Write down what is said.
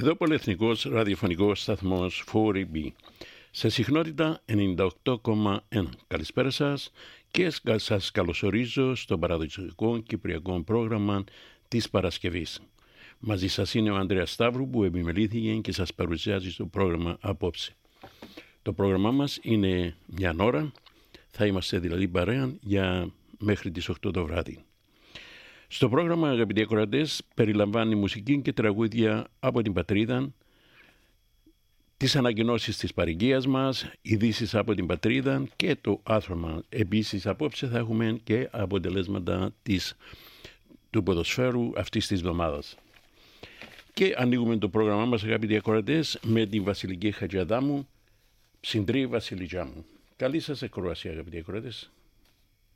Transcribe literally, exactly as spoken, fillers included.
Εδώ πολυεθνικός ραδιοφωνικός σταθμός φορ ι μπι σε συχνότητα ενενήντα οκτώ κόμμα ένα. Καλησπέρα σας και σας καλωσορίζω στο παραδοσιακό κυπριακό πρόγραμμα της Παρασκευής. Μαζί σας είναι ο Ανδρέας Σταύρου που επιμελήθηκε και σας παρουσιάζει στο πρόγραμμα απόψε. Το πρόγραμμά μας είναι μια ώρα, θα είμαστε δηλαδή παρέα για μέχρι τις οκτώ το βράδυ. Στο πρόγραμμα, αγαπητοί ακροατές, περιλαμβάνει μουσική και τραγούδια από την πατρίδα, τις ανακοινώσεις της παροικίας μας, ειδήσεις από την πατρίδα και το άθρομα. Επίσης, απόψε θα έχουμε και αποτελέσματα της, του ποδοσφαίρου αυτής της εβδομάδας. Και ανοίγουμε το πρόγραμμά μας, αγαπητοί ακροατές, με την Βασιλική Χατζιαδάμου, Ψυντρή Βασιλιτζά μου. Καλή σας ακρόαση, αγαπητοί ακροατές.